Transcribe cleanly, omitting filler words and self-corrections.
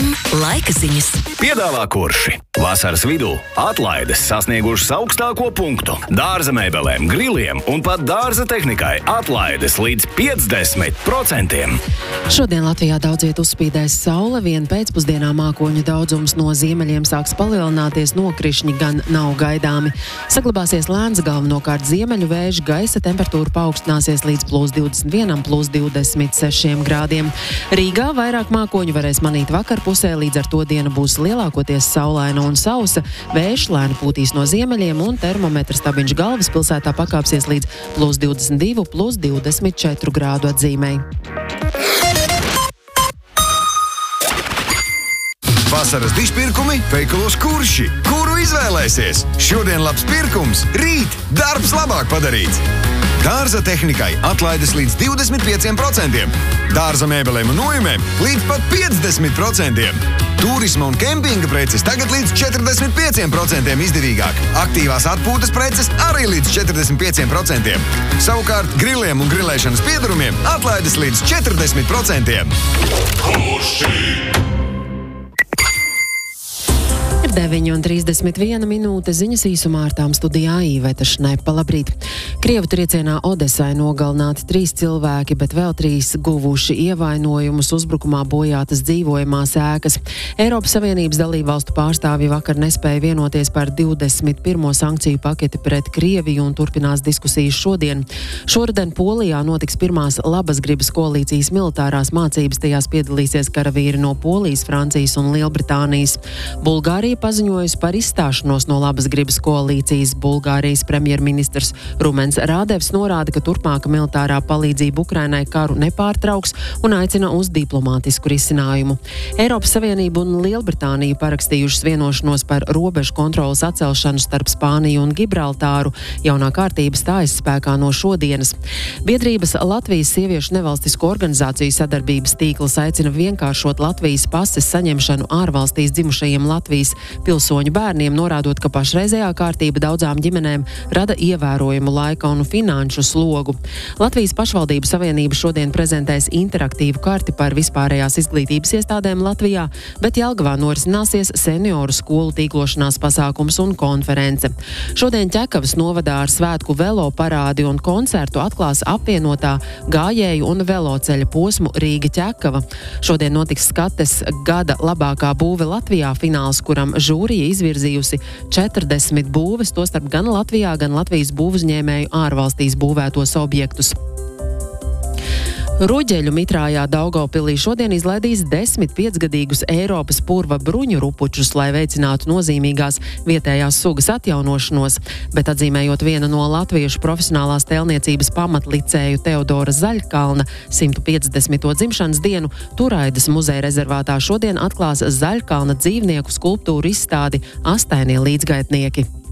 LM laika ziņas. Piedāvā Kurši. Vasaras vidū atlaides sasniegušas augstāko punktu. Dārza mēbelēm, griliem un pat dārza tehnikai atlaides līdz 50%. Šodien Latvijā daudz viet uzspīdēs saule, vien pēcpusdienā mākoņu daudzums no ziemeļiem sāks palielināties, nokrišņi gan nav gaidāmi. Saglabāsies lēns, galvenokārt ziemeļu vējš, gaisa temperatūra paaugstināsies līdz +21, +26 grādiem. Rīgā vairāk mākoņu varēs manīt vakarpusē, līdz ar to diena būs lielākoties saulaina un sausa. Vējš lēni pūtīs no ziemeļiem un termometra stabiņš galvaspilsētā pakāpsies līdz +22, +24 grādu atzīmei. Vasaras dišpirkumi veikalos Kurši. Kuru izvēlēsies? Šodien labs pirkums, rīt darbs labāk padarīts. Dārza tehnikai atlaides līdz 25%. Dārza mēbelēm un nojumēm līdz pat 50%. Turisma un kempinga preces tagad līdz 45% izdevīgāk. Aktīvās atpūtas preces arī līdz 45%. Savukārt griliem un grilēšanas piedurumiem atlaides līdz 40%. Ir 9:31 minūte, ziņas īsumā ar tām studijā Īveta Šnaipa. Labrīt! Krievu triecienā Odesai nogalināti 3 cilvēki, bet vēl 3 guvuši ievainojumus uzbrukumā bojātas dzīvojamās ēkas. Eiropas Savienības dalībvalstu pārstāvji vakar nespēja vienoties par 21. sankciju paketi pret Krieviju un turpinās diskusijas šodien. Šoruden Polijā notiks pirmās labas gribas koalīcijas militārās mācības, tajās piedalīsies karavīri no Polijas, Francijas un Lielbritānijas. Bulgārija paziņojusi par izstāšanos no labas gribas koalīcijas. Bulgārijas premjerministrs Rumens Rādevs norāda, ka turpmāka militārā palīdzība Ukrainai karu nepārtrauks un aicina uz diplomātisku risinājumu. Eiropas Savienība un Lielbritānija parakstījušas vienošanos par robežu kontrolas atcelšanu starp Spāniju un Gibraltāru. Jaunā kārtība stājas spēkā no šodienas. Biedrības Latvijas sieviešu nevalstisko organizāciju sadarbības tīkls aicina vienkāršot Latvijas pases saņemšanu ārvalstīs dzimušajiem Latvijas pilsoņu bērniem, norādot, ka pašreizējā kārtība daudzām ģimenēm rada ievērojumu laika un finanšu slogu. Latvijas pašvaldību savienība šodien prezentēs interaktīvu karti par vispārējās izglītības iestādēm Latvijā, bet Jelgavā norisināsies senioru skolu tīklošanās pasākums un konference. Šodien Ķekavas novadā ar svētku velo parādi un koncertu atklās apvienotā gājēju un veloceļa posmu Rīga-Ķekava. Šodien notiks skates gada labākā būve Latvijā fināls, kuram žūrija izvirzījusi 40 būves, tostarp gan Latvijā, gan Latvijas būvuzņēmēju ārvalstīs būvētos objektus. Ruģeļu mitrājā Daugavpilī šodien izlaidīs 10 5-gadīgus Eiropas purva bruņu rupučus, lai veicinātu nozīmīgās vietējās sugas atjaunošanos, bet atzīmējot vienu no latviešu profesionālās tēlniecības pamatlicēju Teodora Zaļkalna 150. dzimšanas dienu, Turaidas muzeja rezervātā šodien atklās Zaļkalna dzīvnieku skulptūru izstādi Astainie līdzgaitnieki.